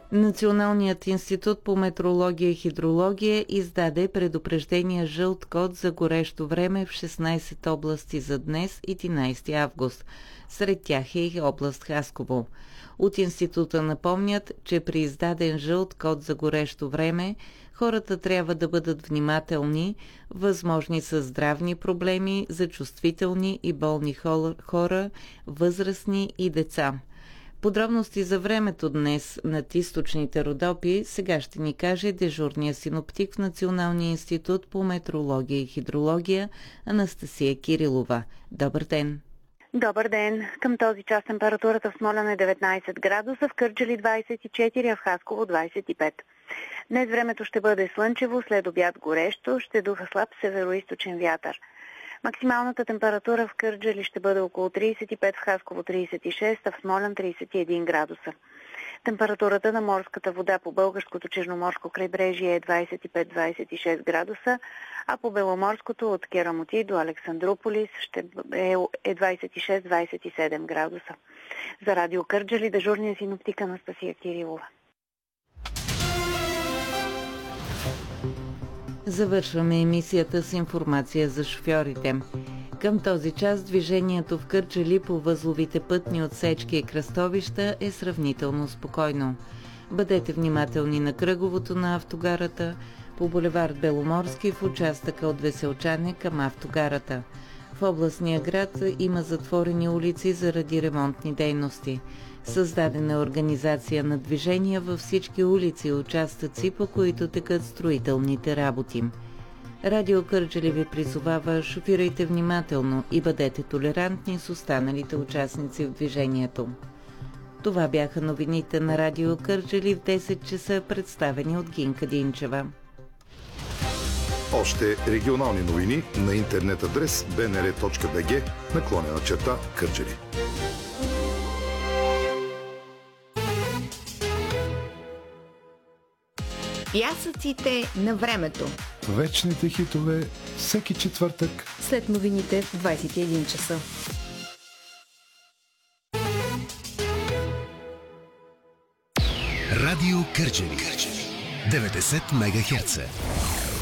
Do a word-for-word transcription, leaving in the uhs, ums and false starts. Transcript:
Националният институт по метеорология и хидрология издаде предупреждение жълт код за горещо време в шестнайсет области за днес, единайсети август. Сред тях е и област Хасково. От института напомнят, че при издаден жълт код за горещо време хората трябва да бъдат внимателни, възможни са здравни проблеми за чувствителни и болни хора, възрастни и деца. Подробности за времето днес над източните Родопи сега ще ни каже дежурния синоптик в Националния институт по метеорология и хидрология Анастасия Кирилова. Добър ден! Добър ден! Към този час температурата в Смолян е деветнайсет градуса, в Кърджали двайсет и четири, а в Хасково двайсет и пет. Днес времето ще бъде слънчево, след обяд горещо, ще духа слаб североизточен вятър. Максималната температура в Кърджали ще бъде около трийсет и пет, в Хасково трийсет и шест, а в Смолян трийсет и един градуса. Температурата на морската вода по българското черноморско крайбрежие е двайсет и пет до двайсет и шест градуса, а по беломорското от Керамоти до Александрополис ще е двайсет и шест до двайсет и седем градуса. За радио Кърджали дежурния синоптик Анастасия Кирилова. Завършваме емисията с информация за шофьорите. Към този час движението в Кърджали по възловите пътни отсечки и кръстовища е сравнително спокойно. Бъдете внимателни на кръговото на автогарата, по булевард Беломорски в участъка от Веселчане към автогарата. В областния град има затворени улици заради ремонтни дейности. Създадена е организация на движения във всички улици и участъци, по които текат строителните работи. Радио Кърджали ви призовава: шофирайте внимателно и бъдете толерантни с останалите участници в движението. Това бяха новините на Радио Кърджали в десет часа, представени от Гинка Динчева. Още регионални новини на интернет адрес би ен ер точка би джи наклонена черта Кърджали. Пясъците на времето. Вечните хитове всеки четвъртък след новините в двайсет и един часа. Радио Кърджали деветдесет мегахерца.